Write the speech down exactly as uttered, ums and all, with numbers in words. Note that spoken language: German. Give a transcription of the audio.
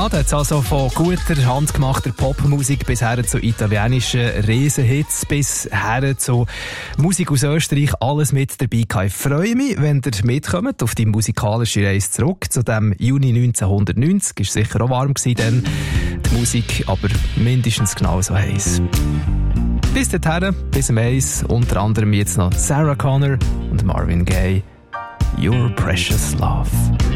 Ja, da hat es also von guter, handgemachter Popmusik bis her zu italienischen Riesenhits, bis her zu Musik aus Österreich, alles mit dabei gehabt. Ich freue mich, wenn ihr mitkommt auf die musikalische Reise zurück zu dem Juni neunzehnhundertneunzig. Ist sicher auch warm gewesen, dann die Musik, aber mindestens genauso heiß. Bis dahin, bis zum Eis, unter anderem jetzt noch Sarah Connor und Marvin Gaye. Your Precious Love.